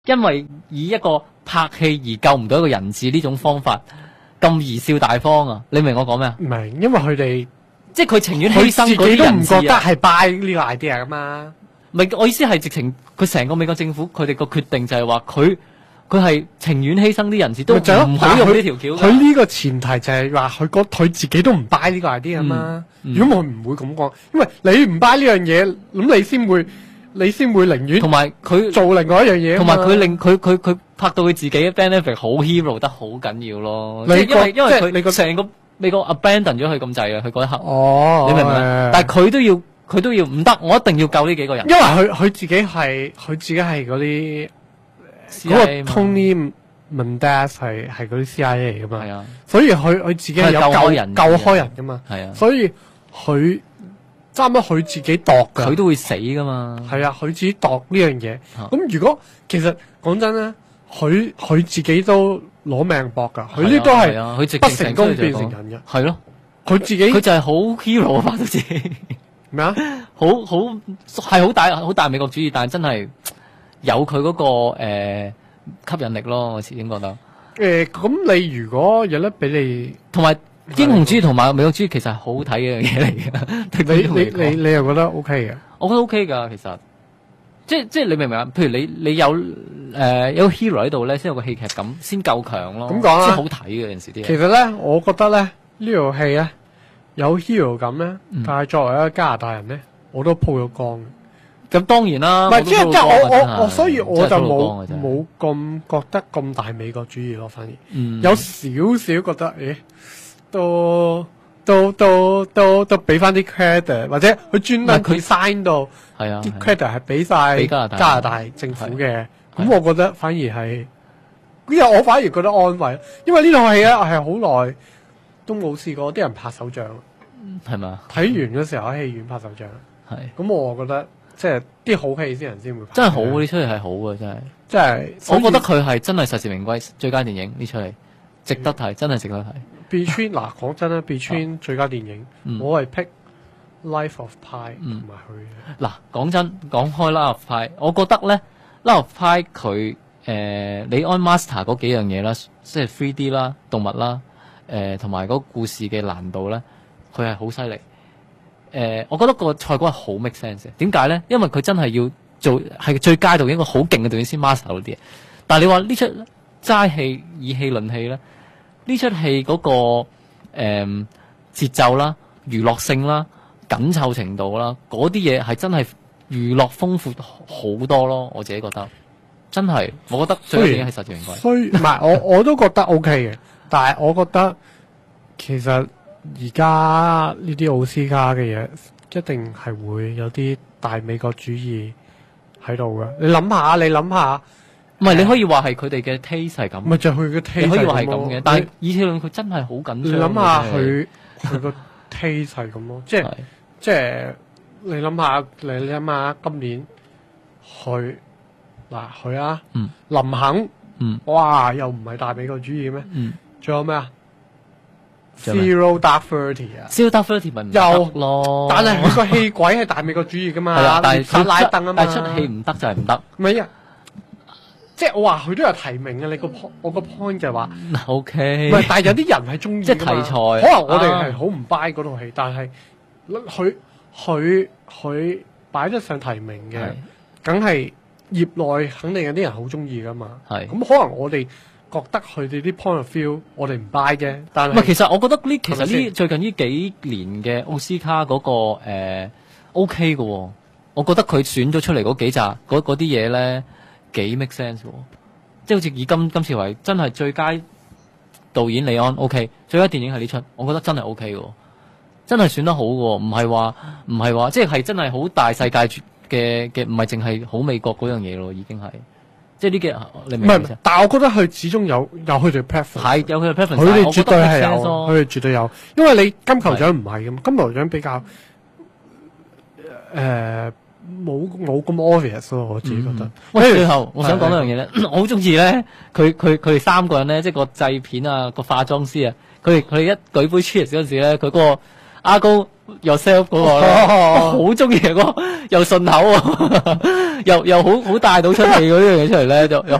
因為以一個拍戲而救唔到一個人質呢種方法咁貽笑大方啊！你明我講咩啊？ 明，因為佢哋即係佢情願犧牲嗰佢自己都唔啲人質啊！ 覺得係 buy 呢個 idea 噶嘛。 唔係，我意思係直情佢成個美國政府佢哋個決定就係話佢係情願犧牲啲人質都咪就係咯唔好用呢條橋㗎。 佢呢個前提就係話佢自己都唔 buy 呢個 idea 啊嘛。如果我唔會咁講，因為你唔 buy 呢樣嘢，咁你先會寧願同埋佢做另外一樣嘢啊嘛。 同埋佢令佢拍到佢自己嘅 benefit 好 hero 得好緊要咯。 你即係因為你佢成個美國 abandon 咗佢咁滯啊！佢嗰一刻， 哦， 你明唔明啊？但係佢都要唔得，我一定要救呢幾個人。 因為佢自己係嗰啲嗰個 Tony Mendez 係嗰啲 CIA 嚟噶嘛。 係啊， 所以佢自己係有佢係救開人救開人噶嘛。 係啊， 所以佢差唔多佢自己度噶。 佢都會死噶嘛。 係啊，佢自己度呢樣嘢。咁如果其實講真咧，佢自己都攞命搏噶。佢呢都係佢不成功變成人嘅。 係咯， 佢自己佢就係好 hero 啊！拍到自己咩啊？ 係好大美國主義，但係真係有佢嗰個吸引力咯。我始終覺得。 咁你如果有得俾你， 同埋英雄主義同埋美國主義其實係好睇嘅一樣嘢嚟嘅。 你又覺得 OK 嘅？ 我覺得 OK 㗎，其實即係你明唔明啊？譬如你有有個 hero 喺度咧，先有個戲劇感，先夠強咯。 咁講啦， 先好睇嘅有陣時啲嘢。 其實咧，我覺得咧呢套戲咧有 hero 感咧，但係作為一個加拿大人咧，我都鋪咗光嘅。 咁當然啦， 唔係即係我，所以我就冇真係冇咁覺得咁大美國主義咯，反而嗯有少少覺得，都俾翻啲 credit，或者佢專登佢 sign 到係啊啲 credit 係俾晒加拿大政府嘅，咁我覺得反而係，因為我反而覺得安慰，因為呢套戲咧係好耐都冇試過啲人拍手掌， 係咪啊？ 睇完嘅時候喺戲院拍手掌， 係咁我覺得即係啲好戲先人先會拍， 真係好，呢出戲係好嘅，真係。 即係我覺得佢係真係實至名歸最佳電影呢出戲，值得睇，真係值得睇。 Between 嗱講真啦，Between 最佳電影，我係 pick Life of Pi 同埋佢。 嗱講真，講開 Life of Pi，我覺得咧 Life of Pi 佢李安 master 嗰幾樣嘢啦，即係 3D 啦、動物啦，同埋嗰個故事嘅難度咧，佢係好犀利。我覺得個賽果係好 make sense 嘅。點解咧？因為佢真係要做係最佳導演一個好勁嘅導演先 master 到啲嘢。但係你話呢出齋戲以戲論戲咧，呢出戲嗰個節奏啦、娛樂性啦、緊湊程度啦，嗰啲嘢係真係娛樂豐富好多咯。我自己覺得真係，我覺得最佳電影係實至名歸。 所以唔係我都覺得 OK 嘅，但係我覺得其實而家呢啲奧斯卡嘅嘢一定係會有啲大美國主義喺度嘅。你諗下， 唔係你可以話係佢哋嘅 taste 係咁， 咪就係佢嘅 taste 你可以話係咁咁咯嘅。但係以鐵論佢真係好緊張。 你諗下佢個 taste 係咁咯，即係你諗下今年佢林肯，哇又唔係大美國主義咩？仲有咩啊？Zero Dark Thirty 啊 ，Zero Dark Thirty 咪唔得咯。 但係佢個戲鬼係大美國主義噶嘛？ 係啊，但係拉登啊嘛。 但係出戲唔得就係唔得。 唔係啊，即係我話佢都有提名嘅。我個 point 就係話 ，OK。 唔係，但係有啲人係中意即係題材。 可能我哋係好唔 buy 嗰套戲，但係佢擺得上提名嘅，梗係業內肯定有啲人好中意噶嘛。 係咁可能我哋覺得佢哋啲 point of view 我哋唔 buy 啫，但係唔係，其實我覺得其實最近呢幾年嘅奧斯卡嗰個OK 嘅喎，我覺得佢選咗出嚟嗰幾集嗰啲嘢咧幾 make sense 喎，即係好似以今次為真係最佳導演李安 OK， 最佳電影係呢出，我覺得真係 OK 嘅，真係選得好嘅，唔係話即係真係好大世界嘅，唔係淨係好美國嗰樣嘢咯，已經係。即係呢幾你明唔明？ 但係我覺得佢始終有佢哋 preference， 係有佢嘅 preference， 佢哋絕對係有，佢哋絕對有。因為你金球獎唔係咁，金球獎比較冇咁 obvious 咯，我自己覺得。 喂，最後我想講一樣嘢咧，我好中意咧，佢哋三個人咧，即係個製片啊，個化妝師啊，佢哋一舉杯 cheers 嗰陣時咧，佢嗰個阿高 yourself 嗰個咧，我好中意嗰個，又順口喎，又好帶到出氣嗰樣嘢出嚟咧，就